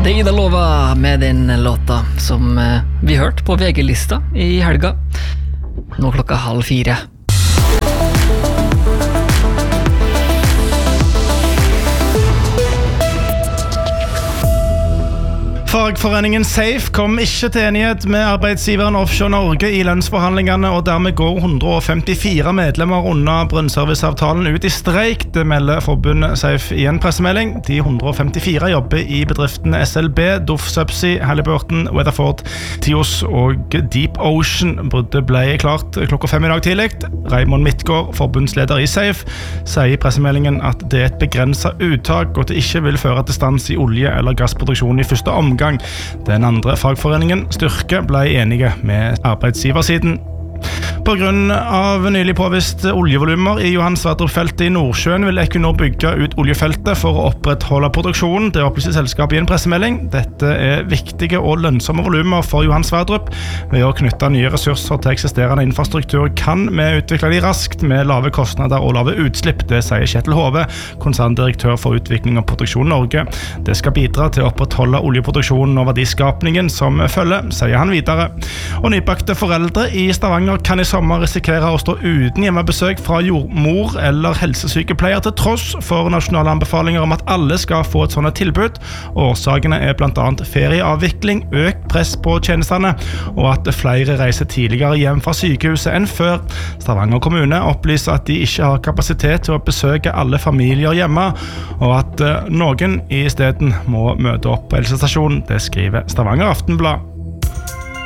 Det Ida Lova med den låta som vi hørte på VG-lista I helga. Nå klokka 3:30. Fagforeningen SAFE kom ikke til enighet med arbeidsgiveren Offshore Norge I lønnsforhandlingene, og dermed går 154 medlemmer under brønnserviceavtalen ut I streik, det melder forbundet SAFE I en pressemelding. De 154 jobber I bedriftene SLB, Doff Subsea, Halliburton, Weatherford, Tios og Deep Ocean. Bruddet ble klart klokka 5 I dag tidlig. Raymond Midtgaard, forbundsleder I SAFE, sier I pressemeldingen at det et begrenset uttak, og det ikke vil føre til stans I olje- eller gassproduksjon I første omgang. Den andre fagforeningen, Styrke, ble enige med arbeidsgiversiden. På grunn av nylig påvist oljevolumer I Johan Sverdrup-feltet I Nordsjøen vil Equinor bygge ut oljefeltet for å opprettholde produksjonen. Det opplyser selskapet I en pressemelding. Dette viktige og lønnsomme volumer for Johan Sverdrup. Ved å knytte nye ressurser til eksisterende infrastruktur kan vi utvikle de raskt med lave kostnader og lave utslipp, det sier Kjetil Hove, konserndirektør for utvikling og produksjon Norge. Det skal bidra til å opprettholde oljeproduksjonen og verdiskapningen som følger, sier han videre. Og nybakte foreldre I Stavanger kan I sommer risikere å stå uten hjemmebesøk fra jordmor eller helsesykepleier til tross for nasjonale anbefalinger om at alle skal få et sånt tilbud. Årsakene blant annet ferieavvikling, økt press på tjenestene og at flere reiser tidligere hjem fra sykehuset enn før. Stavanger kommune opplyser at de ikke har kapasitet til å besøke alle familier hjemme, og at noen I stedet må møte opp på helsestasjonen. Det skriver Stavanger Aftenblad.